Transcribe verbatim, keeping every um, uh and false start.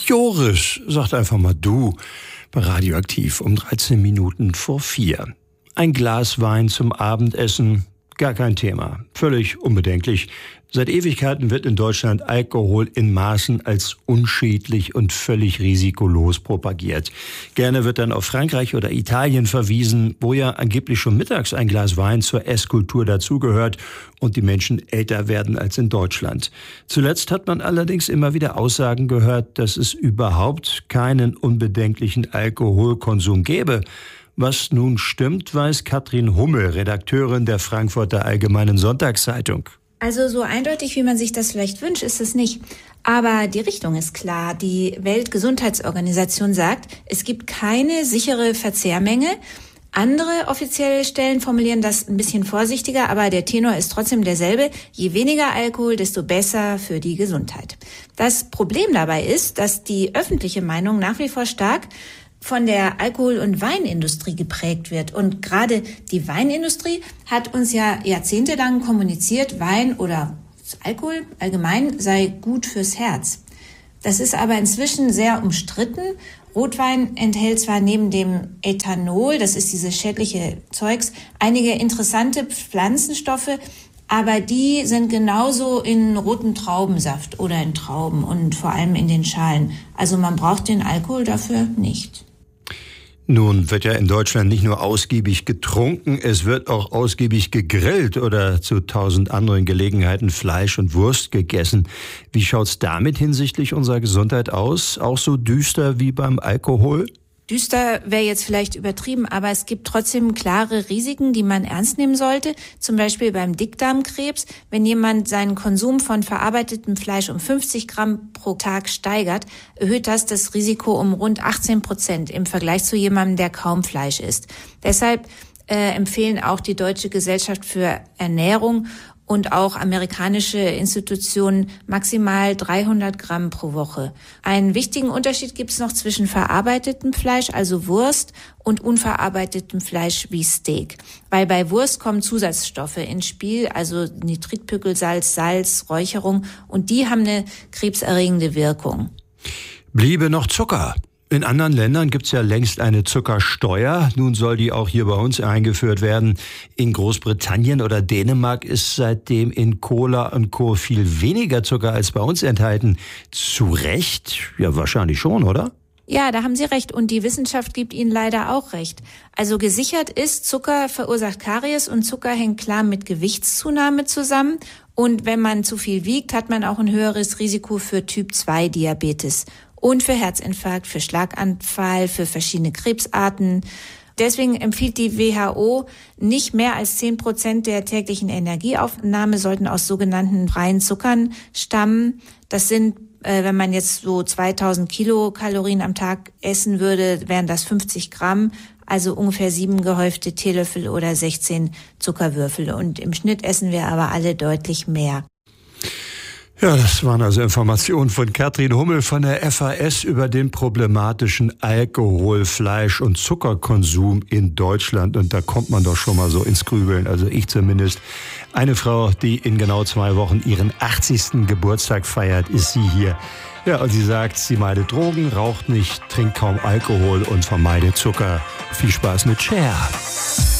Joris sagt einfach mal du bei Radioaktiv um dreizehn Minuten vor vier. Ein Glas Wein zum Abendessen, gar kein Thema. Völlig unbedenklich. Seit Ewigkeiten wird in Deutschland Alkohol in Maßen als unschädlich und völlig risikolos propagiert. Gerne wird dann auf Frankreich oder Italien verwiesen, wo ja angeblich schon mittags ein Glas Wein zur Esskultur dazugehört und die Menschen älter werden als in Deutschland. Zuletzt hat man allerdings immer wieder Aussagen gehört, dass es überhaupt keinen unbedenklichen Alkoholkonsum gäbe. Was nun stimmt, weiß Katrin Hummel, Redakteurin der Frankfurter Allgemeinen Sonntagszeitung. Also so eindeutig, wie man sich das vielleicht wünscht, ist es nicht. Aber die Richtung ist klar. Die Weltgesundheitsorganisation sagt, es gibt keine sichere Verzehrmenge. Andere offizielle Stellen formulieren das ein bisschen vorsichtiger, aber der Tenor ist trotzdem derselbe. Je weniger Alkohol, desto besser für die Gesundheit. Das Problem dabei ist, dass die öffentliche Meinung nach wie vor stark von der Alkohol- und Weinindustrie geprägt wird. Und gerade die Weinindustrie hat uns ja jahrzehntelang kommuniziert, Wein oder Alkohol allgemein sei gut fürs Herz. Das ist aber inzwischen sehr umstritten. Rotwein enthält zwar neben dem Ethanol, das ist dieses schädliche Zeugs, einige interessante Pflanzenstoffe, aber die sind genauso in rotem Traubensaft oder in Trauben und vor allem in den Schalen. Also man braucht den Alkohol dafür nicht. Nun wird ja in Deutschland nicht nur ausgiebig getrunken, es wird auch ausgiebig gegrillt oder zu tausend anderen Gelegenheiten Fleisch und Wurst gegessen. Wie schaut's damit hinsichtlich unserer Gesundheit aus? Auch so düster wie beim Alkohol? Düster wäre jetzt vielleicht übertrieben, aber es gibt trotzdem klare Risiken, die man ernst nehmen sollte. Zum Beispiel beim Dickdarmkrebs. Wenn jemand seinen Konsum von verarbeitetem Fleisch um fünfzig Gramm pro Tag steigert, erhöht das das Risiko um rund achtzehn Prozent im Vergleich zu jemandem, der kaum Fleisch isst. Deshalb äh, empfehlen auch die Deutsche Gesellschaft für Ernährung und auch amerikanische Institutionen maximal dreihundert Gramm pro Woche. Einen wichtigen Unterschied gibt es noch zwischen verarbeitetem Fleisch, also Wurst, und unverarbeitetem Fleisch wie Steak. Weil bei Wurst kommen Zusatzstoffe ins Spiel, also Nitritpökelsalz, Salz, Räucherung, und die haben eine krebserregende Wirkung. Bliebe noch Zucker. In anderen Ländern gibt's ja längst eine Zuckersteuer. Nun soll die auch hier bei uns eingeführt werden. In Großbritannien oder Dänemark ist seitdem in Cola und Co. viel weniger Zucker als bei uns enthalten. Zu Recht? Ja, wahrscheinlich schon, oder? Ja, da haben Sie recht. Und die Wissenschaft gibt Ihnen leider auch recht. Also gesichert ist, Zucker verursacht Karies und Zucker hängt klar mit Gewichtszunahme zusammen. Und wenn man zu viel wiegt, hat man auch ein höheres Risiko für Typ zwei Diabetes. Und für Herzinfarkt, für Schlaganfall, für verschiedene Krebsarten. Deswegen empfiehlt die W H O, nicht mehr als zehn Prozent der täglichen Energieaufnahme sollten aus sogenannten freien Zuckern stammen. Das sind, äh, wenn man jetzt so zweitausend Kilokalorien am Tag essen würde, wären das fünfzig Gramm, also ungefähr sieben gehäufte Teelöffel oder sechzehn Zuckerwürfel. Und im Schnitt essen wir aber alle deutlich mehr. Ja, das waren also Informationen von Katrin Hummel von der F A S über den problematischen Alkohol-, Fleisch- und Zuckerkonsum in Deutschland. Und da kommt man doch schon mal so ins Grübeln, also ich zumindest. Eine Frau, die in genau zwei Wochen ihren achtzigsten Geburtstag feiert, ist sie hier. Ja, und sie sagt, sie meidet Drogen, raucht nicht, trinkt kaum Alkohol und vermeidet Zucker. Viel Spaß mit Cher.